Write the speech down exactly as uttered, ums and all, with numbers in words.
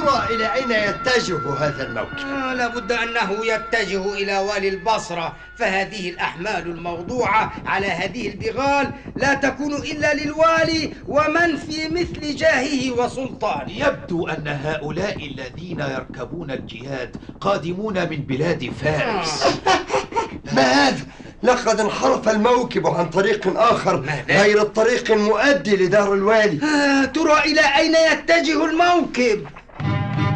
ترى إلى أين يتجه هذا الموكب؟ آه لابد أنه يتجه إلى والي البصرة، فهذه الأحمال الموضوعة على هذه البغال لا تكون إلا للوالي ومن في مثل جاهه وسلطانه. يبدو أن هؤلاء الذين يركبون الجياد قادمون من بلاد فارس. ما هذا؟ لقد انحرف الموكب عن طريق آخر غير الطريق المؤدي لدار الوالي. آه ترى إلى أين يتجه الموكب؟